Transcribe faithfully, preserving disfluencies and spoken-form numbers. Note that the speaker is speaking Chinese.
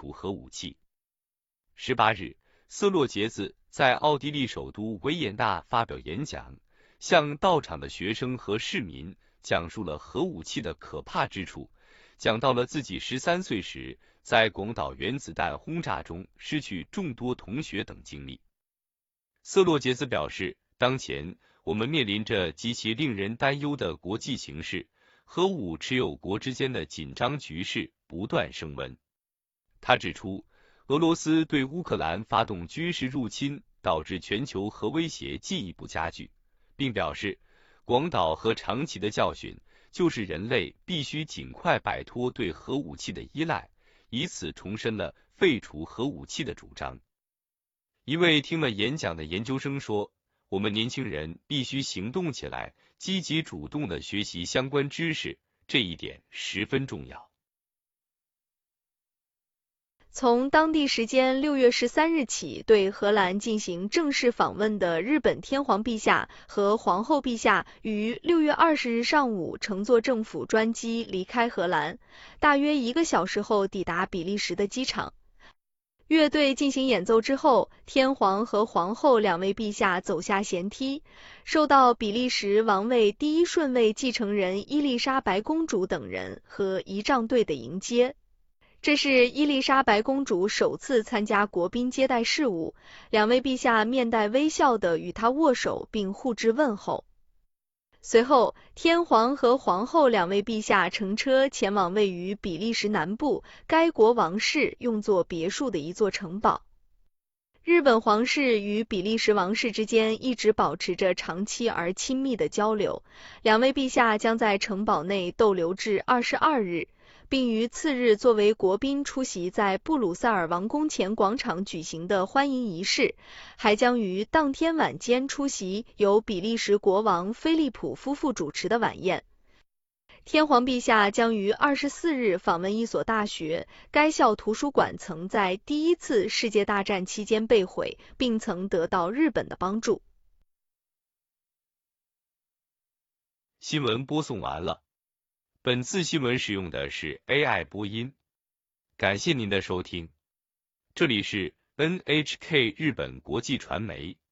除核武器。十八日，瑟洛杰兹在奥地利首都维也纳发表演讲，向到场的学生和市民讲述了核武器的可怕之处，讲到了自己十三岁时在广岛原子弹轰炸中失去众多同学等经历。瑟洛杰兹表示，当前我们面临着极其令人担忧的国际形势，核武持有国之间的紧张局势不断升温。他指出，俄罗斯对乌克兰发动军事入侵，导致全球核威胁进一步加剧，并表示，广岛和长崎的教训就是人类必须尽快摆脱对核武器的依赖，以此重申了废除核武器的主张。一位听了演讲的研究生说，我们年轻人必须行动起来，积极主动地学习相关知识，这一点十分重要。 从当地时间六月十三日起，对荷兰进行正式访问的日本天皇陛下和皇后陛下于六月二十日上午乘坐政府专机离开荷兰，大约一个小时后抵达比利时的机场。乐队进行演奏之后，天皇和皇后两位陛下走下舷梯，受到比利时王位第一顺位继承人伊丽莎白公主等人和仪仗队的迎接。这是伊丽莎白公主首次参加国宾接待事务，两位陛下面带微笑地与她握手并互致问候。随后，天皇和皇后两位陛下乘车前往位于比利时南部该国王室用作别墅的一座城堡。日本皇室与比利时王室之间一直保持着长期而亲密的交流，两位陛下将在城堡内逗留至二十二日，并于次日作为国宾出席在布鲁塞尔王宫前广场举行的欢迎仪式，还将于当天晚间出席由比利时国王菲利普夫妇主持的晚宴。天皇陛下将于二十四日访问一所大学，该校图书馆曾在第一次世界大战期间被毁，并曾得到日本的帮助。 新闻播送完了。本次新闻使用的是 A I 播音，感谢您的收听。这里是 N H K 日本国际传媒。